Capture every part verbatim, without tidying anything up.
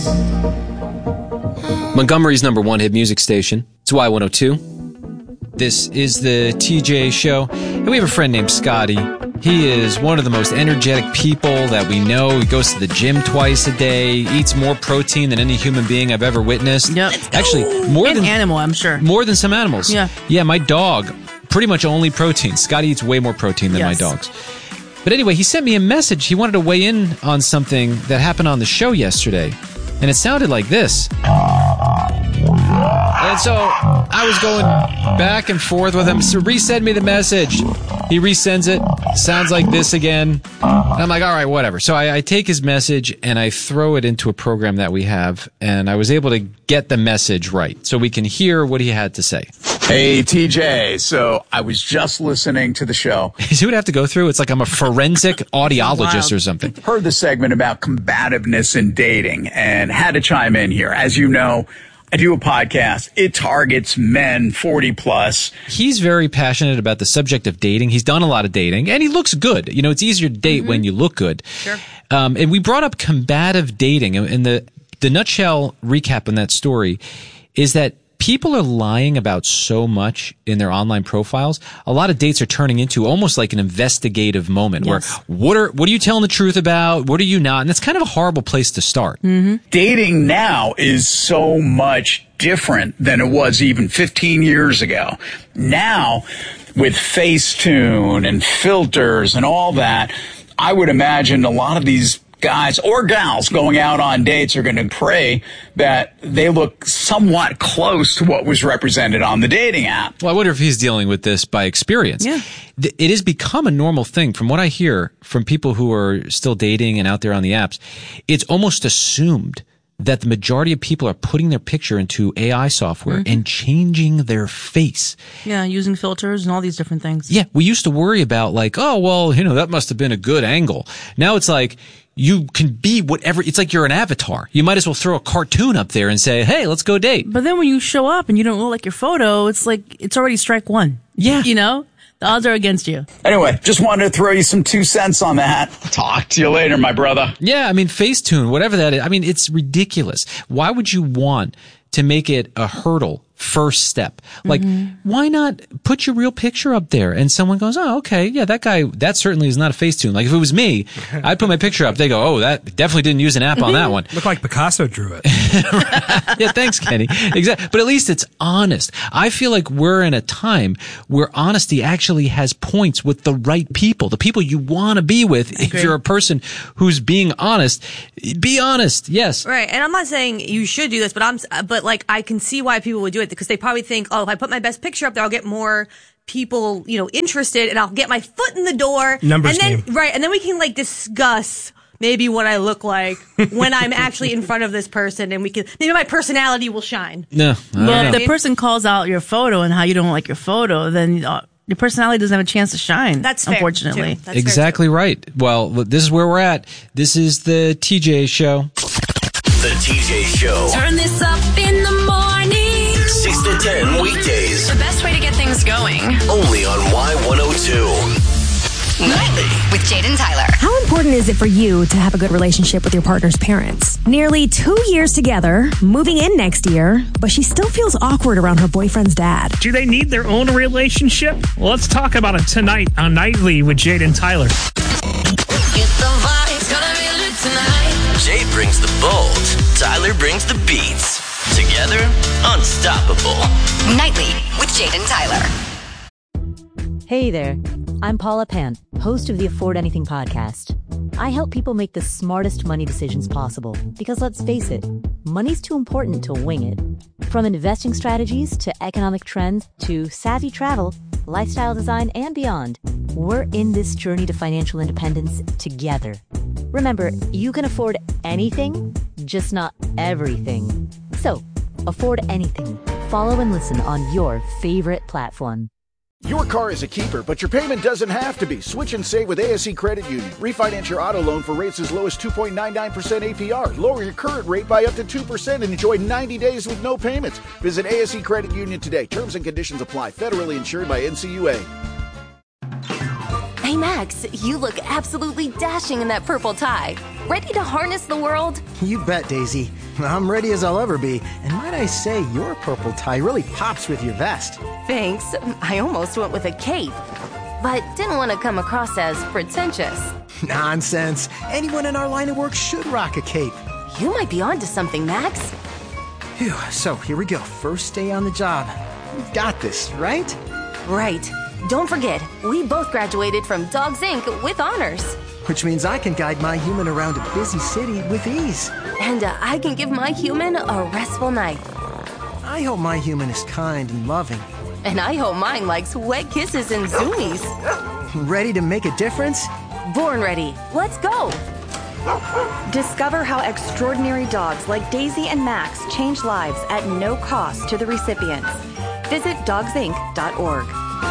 Montgomery's number one hit music station. It's Y one oh two. This is the T J Show. And we have a friend named Scotty. He is one of the most energetic people that we know. He goes to the gym twice a day, eats more protein than any human being I've ever witnessed. Yep. Actually, more An than animal, I'm sure. More than some animals. Yeah. Yeah, my dog, pretty much only protein. Scotty eats way more protein than Yes. my dogs. But anyway, he sent me a message. He wanted to weigh in on something that happened on the show yesterday. And it sounded like this. And so I was going back and forth with him. So resend me the message. He resends it. Sounds like this again. And I'm like, all right, whatever. So I, I take his message and I throw it into a program that we have. And I was able to get the message right so we can hear what he had to say. Hey, T J. So I was just listening to the show. You see what I have to go through? It's like I'm a forensic audiologist Wow. or something. Heard the segment about combativeness in dating and had to chime in here. As you know, I do a podcast. It targets men forty plus. He's very passionate about the subject of dating. He's done a lot of dating, and he looks good. You know, it's easier to date Mm-hmm. when you look good. Sure. Um, and we brought up combative dating, and the the nutshell recap on that story is that people are lying about so much in their online profiles. A lot of dates are turning into almost like an investigative moment Yes. where what are what are you telling the truth about? What are you not? And that's kind of a horrible place to start. Mm-hmm. Dating now is so much different than it was even fifteen years ago. Now, with Facetune and filters and all that, I would imagine a lot of these guys or gals going out on dates are going to pray that they look somewhat close to what was represented on the dating app. Well, I wonder if he's dealing with this by experience. Yeah. Th- It has become a normal thing. From what I hear from people who are still dating and out there on the apps, it's almost assumed that the majority of people are putting their picture into A I software Mm-hmm. and changing their face. Yeah, using filters and all these different things. Yeah, we used to worry about like, oh, well, you know, that must have been a good angle. Now it's like, you can be whatever. It's like you're an avatar. You might as well throw a cartoon up there and say, hey, let's go date. But then when you show up and you don't look like your photo, it's like, it's already strike one. Yeah. You know? The odds are against you. Anyway, just wanted to throw you some two cents on that. Talk to you later, my brother. Yeah, I mean, Facetune, whatever that is. I mean, it's ridiculous. Why would you want to make it a hurdle first step? Like, Mm-hmm. why not put your real picture up there and someone goes, oh, okay, yeah, that guy, that certainly is not a Facetune. Like, if it was me, I'd put my picture up. They go, oh, that definitely didn't use an app on that one. Looked like Picasso drew it. Yeah, thanks, Kenny. Exactly. But at least it's honest. I feel like we're in a time where honesty actually has points with the right people, the people you want to be with. If agree. you're a person who's being honest, be honest. Yes. Right, and I'm not saying you should do this, but I'm, but like I can see why people would do it because they probably think, oh, if I put my best picture up there, I'll get more people, you know, interested, and I'll get my foot in the door. Numbers and then, game. right, and then we can like discuss maybe what I look like when I'm actually in front of this person, and we can maybe my personality will shine. No. I don't Well, know. if the person calls out your photo and how you don't like your photo, then uh, your personality doesn't have a chance to shine. That's fair, unfortunately. too. That's fair, Exactly too. right. Well, look, this is where we're at. This is the T J Show. The T J Show. Turn this up in the morning. six to ten weekdays. The best way to get things going. Only on Y one oh two. Nightly with Jaden Tyler. How important is it for you to have a good relationship with your partner's parents? Nearly two years together, moving in next year, but she still feels awkward around her boyfriend's dad. Do they need their own relationship? Well, let's talk about it tonight on Nightly with Jade and Tyler. Get the vibes, gonna be lit tonight. Jade brings the bold. Tyler brings the beats. Together, unstoppable. Nightly with Jade and Tyler. Hey there, I'm Paula Pan, host of the Afford Anything podcast. I help people make the smartest money decisions possible because let's face it, money's too important to wing it. From investing strategies to economic trends to savvy travel, lifestyle design, and beyond, we're in this journey to financial independence together. Remember, you can afford anything, just not everything. So, afford anything. Follow and listen on your favorite platform. Your car is a keeper, but your payment doesn't have to be. Switch and save with A S E Credit Union. Refinance your auto loan for rates as low as two point nine nine percent A P R. Lower your current rate by up to two percent and enjoy ninety days with no payments. Visit A S E Credit Union today. Terms and conditions apply. Federally insured by N C U A. I Max, you look absolutely dashing in that purple tie. Ready to harness the world? You bet, Daisy. I'm ready as I'll ever be. And might I say, your purple tie really pops with your vest. Thanks. I almost went with a cape, but didn't want to come across as pretentious. Nonsense. Anyone in our line of work should rock a cape. You might be onto something, Max. Phew, so here we go. First day on the job. We've got this, right? Right. Don't forget, we both graduated from Dogs Incorporated with honors. Which means I can guide my human around a busy city with ease. And uh, I can give my human a restful night. I hope my human is kind and loving. And I hope mine likes wet kisses and zoomies. Ready to make a difference? Born ready. Let's go. Discover how extraordinary dogs like Daisy and Max change lives at no cost to the recipients. Visit dogs inc dot org.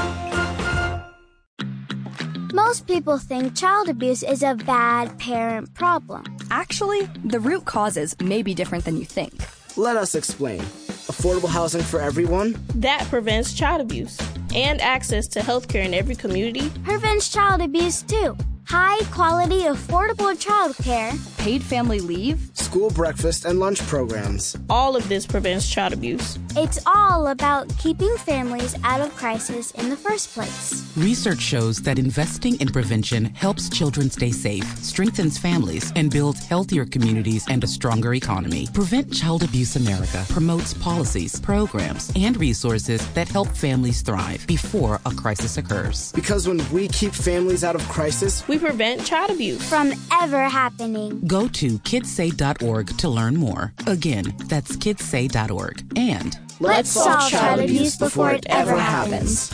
Most people think child abuse is a bad parent problem. Actually, the root causes may be different than you think. Let us explain. Affordable housing for everyone? That prevents child abuse. And access to healthcare in every community. Prevents child abuse too. High quality, affordable childcare. Paid family leave. School breakfast and lunch programs. All of this prevents child abuse. It's all about keeping families out of crisis in the first place. Research shows that investing in prevention helps children stay safe, strengthens families, and builds healthier communities and a stronger economy. Prevent Child Abuse America promotes policies, programs, and resources that help families thrive before a crisis occurs. Because when we keep families out of crisis, we prevent child abuse from ever happening. Go to kids say dot org to learn more. Again, that's kids say dot org. And let's solve child abuse before it ever happens.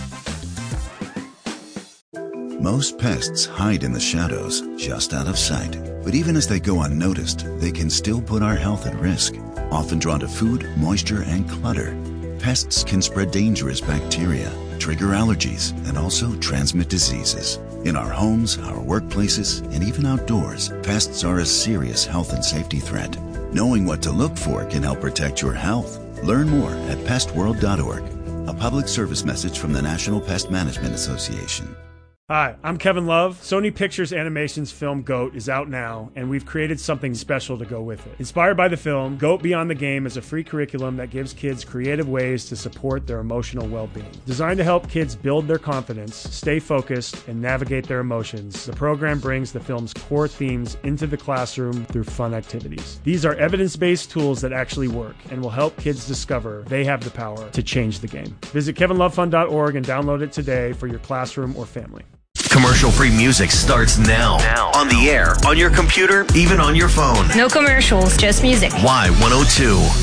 Most pests hide in the shadows, just out of sight. But even as they go unnoticed, they can still put our health at risk. Often drawn to food, moisture, and clutter, pests can spread dangerous bacteria, trigger allergies, and also transmit diseases. In our homes, our workplaces, and even outdoors, pests are a serious health and safety threat. Knowing what to look for can help protect your health. Learn more at pest world dot org. A public service message from the National Pest Management Association. Hi, I'm Kevin Love. Sony Pictures Animation's film GOAT is out now, and we've created something special to go with it. Inspired by the film, GOAT Beyond the Game is a free curriculum that gives kids creative ways to support their emotional well-being. Designed to help kids build their confidence, stay focused, and navigate their emotions, the program brings the film's core themes into the classroom through fun activities. These are evidence-based tools that actually work and will help kids discover they have the power to change the game. Visit kevin love fund dot org and download it today for your classroom or family. Commercial-free music starts now. now. On the air, on your computer, even on your phone. No commercials, just music. Y one oh two.